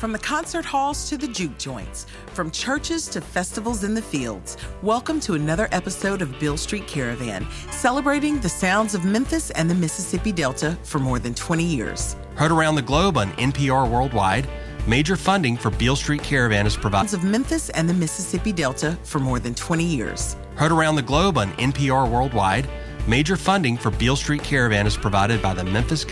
From the concert halls to the juke joints, from churches to festivals in the fields, welcome to another episode of Beale Street Caravan, celebrating the sounds of Memphis and the Mississippi Delta for more than 20 years. Heard around the globe on NPR Worldwide, major funding for Beale Street Caravan is provided. Of Memphis and the Mississippi Delta for more than 20 years. Heard around the globe on NPR Worldwide, major funding for Beale Street Caravan is provided by the Memphis